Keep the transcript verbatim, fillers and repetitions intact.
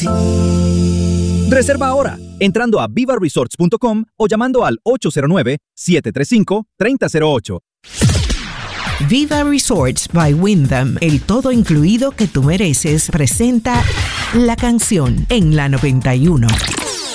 Sí. Reserva ahora, entrando a viva resorts punto com o llamando al ocho cero nueve, siete tres cinco, tres cero cero ocho. Viva Resorts by Wyndham, el todo incluido que tú mereces, presenta La Canción en la noventa y uno.